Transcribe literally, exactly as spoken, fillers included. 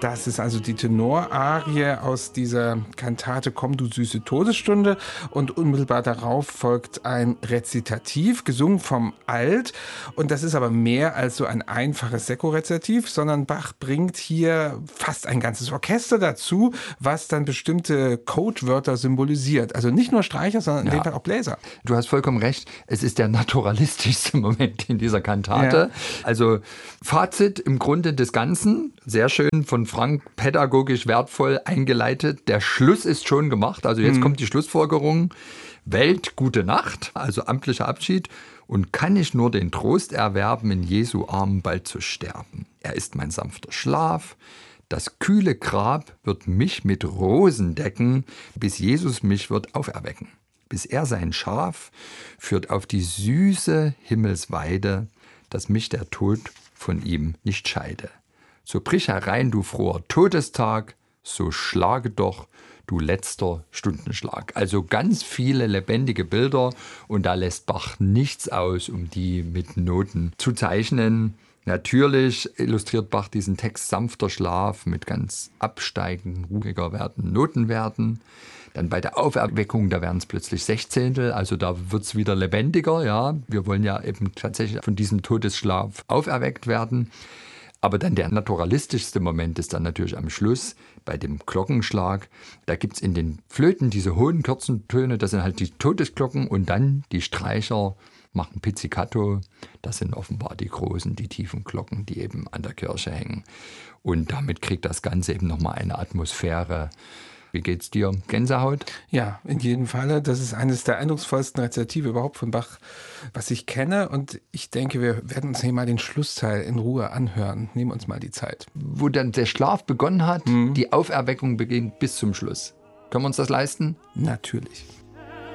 Das ist also die Tenorarie aus dieser Kantate Komm, du süße Todesstunde. Und unmittelbar darauf folgt ein Rezitativ, gesungen vom Alt. Und das ist aber mehr als so ein einfaches Sekko-Rezitativ, sondern Bach bringt hier fast ein ganzes Orchester dazu, was dann bestimmte Codewörter symbolisiert. Also nicht nur Streicher, sondern in Ja. dem Fall auch Bläser. Du hast vollkommen recht. Es ist der naturalistischste Moment in dieser Kantate. Ja. Also Fazit im Grunde des Ganzen, sehr schön von Frank, pädagogisch wertvoll eingeleitet. Der Schluss ist schon gemacht. Also jetzt mhm. kommt die Schlussfolgerung. Welt, gute Nacht, also amtlicher Abschied. Und kann ich nur den Trost erwerben, in Jesu Armen bald zu sterben. Er ist mein sanfter Schlaf. Das kühle Grab wird mich mit Rosen decken, bis Jesus mich wird auferwecken. Bis er sein Schaf führt auf die süße Himmelsweide, dass mich der Tod von ihm nicht scheide. So brich herein, du froher Todestag, so schlage doch, du letzter Stundenschlag. Also ganz viele lebendige Bilder und da lässt Bach nichts aus, um die mit Noten zu zeichnen. Natürlich illustriert Bach diesen Text sanfter Schlaf mit ganz absteigenden, ruhiger Werten, Notenwerten. Dann bei der Auferweckung, da werden es plötzlich Sechzehntel, also da wird es wieder lebendiger. Ja, wir wollen ja eben tatsächlich von diesem Todesschlaf auferweckt werden. Aber dann der naturalistischste Moment ist dann natürlich am Schluss bei dem Glockenschlag. Da gibt es in den Flöten diese hohen Kürzentöne, das sind halt die Todesglocken und dann die Streicher machen Pizzicato. Das sind offenbar die großen, die tiefen Glocken, die eben an der Kirche hängen. Und damit kriegt das Ganze eben nochmal eine Atmosphäre. Wie geht's dir? Gänsehaut? Ja, in jedem Falle. Das ist eines der eindrucksvollsten Rezitative überhaupt von Bach, was ich kenne. Und ich denke, wir werden uns hier mal den Schlussteil in Ruhe anhören. Nehmen uns mal die Zeit. Wo dann der Schlaf begonnen hat, mhm. die Auferweckung beginnt bis zum Schluss. Können wir uns das leisten? Natürlich.